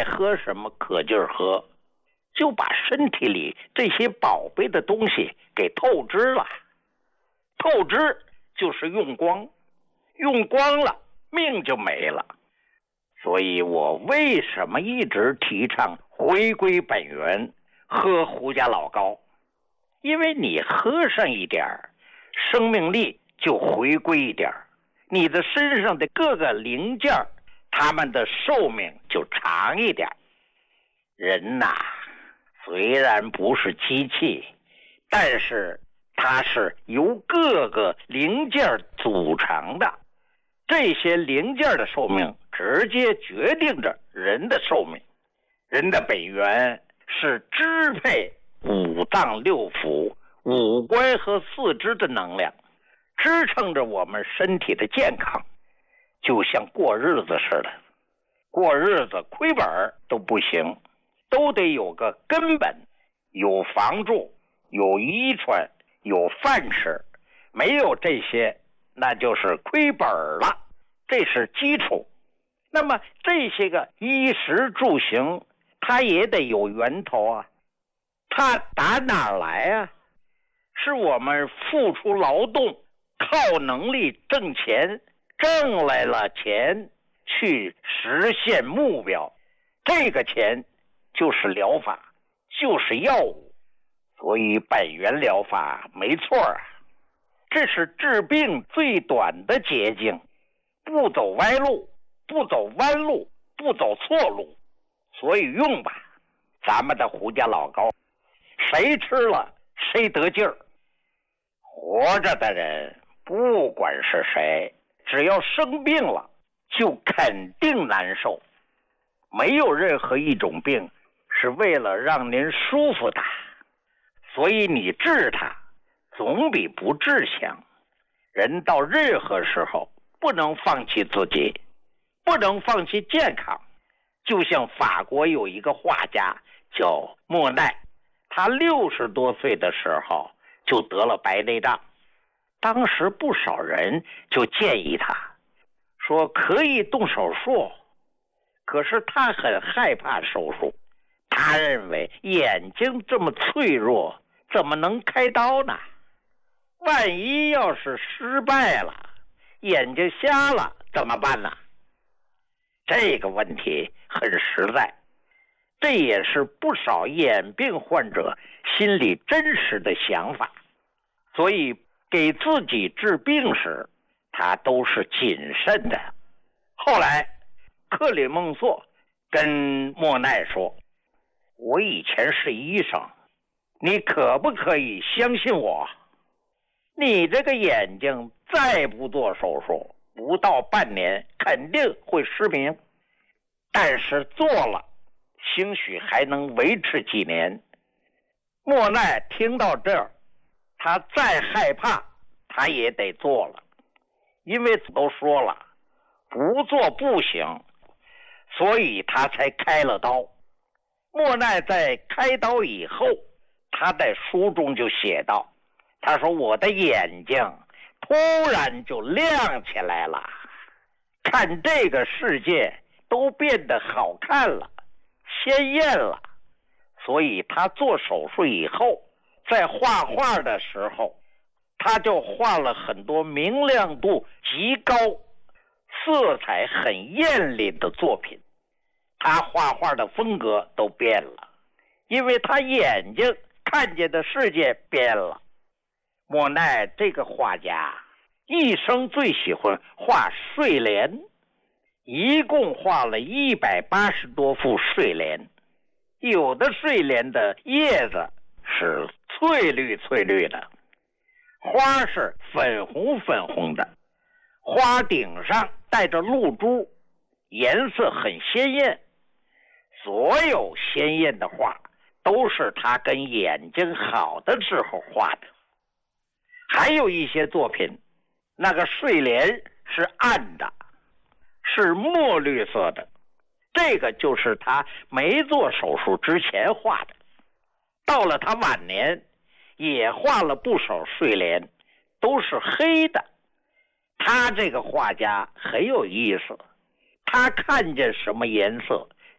爱喝什么可劲儿喝，就把身体里这些宝贝的东西给透支了。透支就是用光，用光了命就没了。所以我为什么一直提倡回归本源，喝胡家老高？因为你喝上一点儿，生命力就回归一点儿，你的身上的各个零件它们的寿命就长一点。人呐，虽然不是机器，但是它是由各个零件组成的，这些零件的寿命直接决定着人的寿命。人的本源是支配五脏六腑、五官和四肢的能量，支撑着我们身体的健康。就像过日子似的，过日子亏本都不行，都得有个根本，有房住，有衣穿，有饭吃。没有这些，那就是亏本了，这是基础。那么这些个衣食住行，它也得有源头啊。它打哪儿来啊？是我们付出劳动，靠能力挣钱，挣来了钱去实现目标，这个钱就是疗法，就是药物。所以本源疗法没错啊，这是治病最短的捷径，不走歪路，不走弯路，不走错路。所以用吧，咱们的胡家老高，谁吃了谁得劲儿。活着的人不管是谁，只要生病了就肯定难受。没有任何一种病是为了让您舒服的，所以你治它总比不治强。人到任何时候不能放弃自己，不能放弃健康。就像法国有一个画家叫莫奈，他60多岁的时候就得了白内障。当时不少人就建议他说可以动手术，可是他很害怕手术。他认为眼睛这么脆弱，怎么能开刀呢？万一要是失败了，眼睛瞎了怎么办呢？这个问题很实在，这也是不少眼病患者心里真实的想法。所以给自己治病时，他都是谨慎的。后来克里孟梭跟莫奈说，我以前是医生，你可不可以相信我？你这个眼睛再不做手术，不到半年肯定会失明。但是做了，兴许还能维持几年。莫奈听到这儿，他再害怕他也得做了，因为都说了不做不行，所以他才开了刀。莫奈在开刀以后，他在书中就写道，他说我的眼睛突然就亮起来了，看这个世界都变得好看了，鲜艳了。所以他做手术以后，在画画的时候，他就画了很多明亮度极高、色彩很艳丽的作品。他画画的风格都变了，因为他眼睛看见的世界变了。莫奈这个画家一生最喜欢画睡莲，一共画了180多幅睡莲。有的睡莲的叶子是翠绿翠绿的，花是粉红粉红的，花顶上带着露珠，颜色很鲜艳。所有鲜艳的画都是他跟眼睛好的时候画的。还有一些作品，那个睡莲是暗的，是墨绿色的，这个就是他没做手术之前画的。到了他晚年也画了不少睡莲，都是黑的。他这个画家很有意思，他看见什么颜色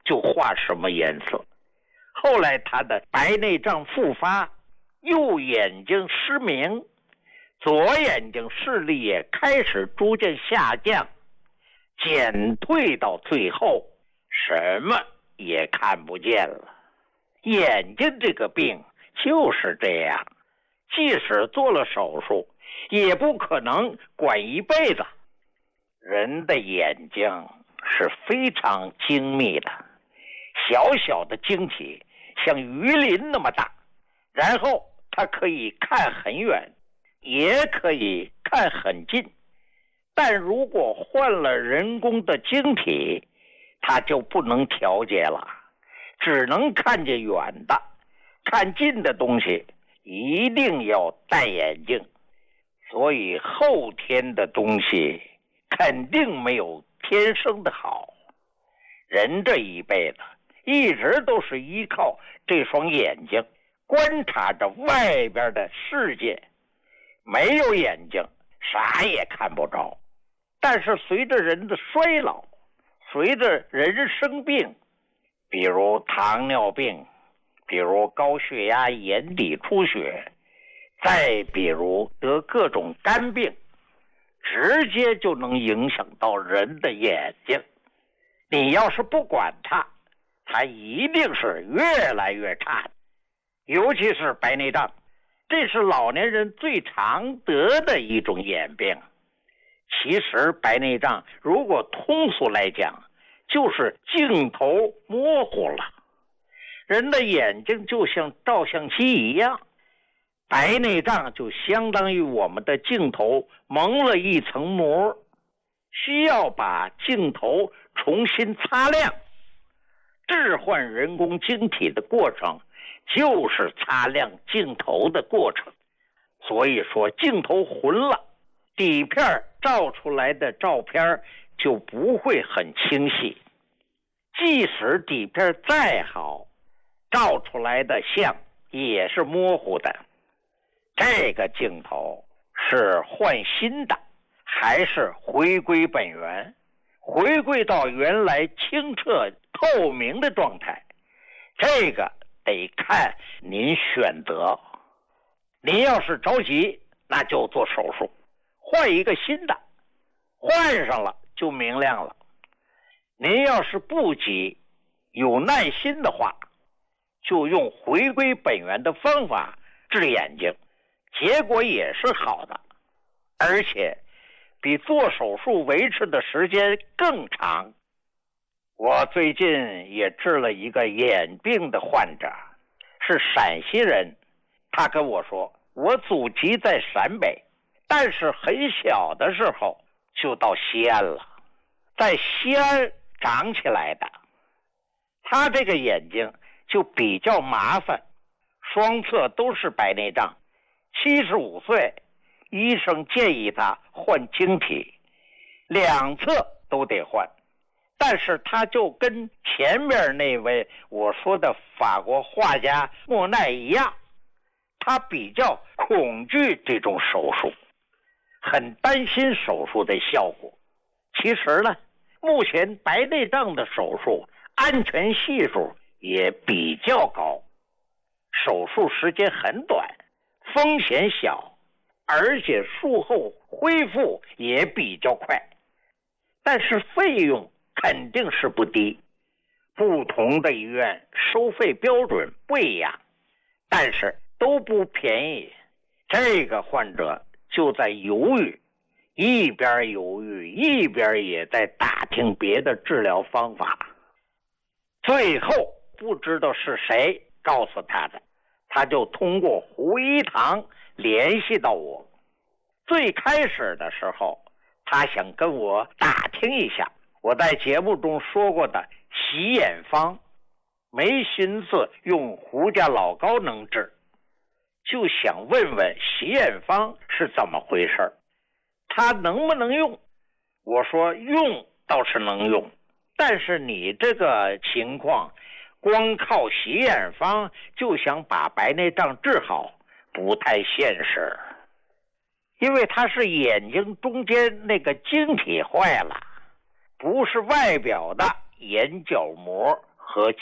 就画什么颜色。后来他的白内障复发，右眼睛失明，左眼睛视力也开始逐渐下降，减退到最后什么也看不见了。眼睛这个病就是这样，即使做了手术也不可能管一辈子。人的眼睛是非常精密的，小小的晶体像鱼鳞那么大，然后它可以看很远，也可以看很近。但如果换了人工的晶体，它就不能调节了，只能看见远的，看近的东西一定要戴眼镜。所以后天的东西肯定没有天生的好。人这一辈子一直都是依靠这双眼睛观察着外边的世界，没有眼睛啥也看不着。但是随着人的衰老，随着人生病，比如糖尿病，比如高血压、眼底出血，再比如得各种肝病，直接就能影响到人的眼睛。你要是不管它，它一定是越来越差的。尤其是白内障，这是老年人最常得的一种眼病。其实白内障如果通俗来讲，就是镜头模糊了。人的眼睛就像照相机一样，白内障就相当于我们的镜头蒙了一层膜，需要把镜头重新擦亮。置换人工晶体的过程就是擦亮镜头的过程。所以说镜头混了，底片照出来的照片就不会很清晰。即使底片再好，照出来的像也是模糊的。这个镜头是换新的，还是回归本源，回归到原来清澈透明的状态？这个得看您选择。您要是着急，那就做手术，换一个新的，换上了就明亮了。您要是不急，有耐心的话，就用回归本源的方法治眼睛，结果也是好的，而且比做手术维持的时间更长。我最近也治了一个眼病的患者，是陕西人。他跟我说，我祖籍在陕北，但是很小的时候就到西安了，在西安长起来的。他这个眼睛就比较麻烦，双侧都是白内障。75岁，医生建议他换晶体，两侧都得换。但是他就跟前面那位我说的法国画家莫奈一样，他比较恐惧这种手术，很担心手术的效果。其实呢，目前白内障的手术安全系数也比较高，手术时间很短，风险小，而且术后恢复也比较快。但是费用肯定是不低，不同的医院收费标准不一样，但是都不便宜。这个患者就在犹豫，一边犹豫一边也在打听别的治疗方法。最后不知道是谁告诉他的，他就通过胡一堂联系到我。最开始的时候，他想跟我打听一下我在节目中说过的洗眼方，没寻思用胡家老高能治，就想问问洗眼方是怎么回事，他能不能用。我说用倒是能用，但是你这个情况光靠洗眼方就想把白内障治好，不太现实。因为它是眼睛中间那个晶体坏了，不是外表的眼角膜和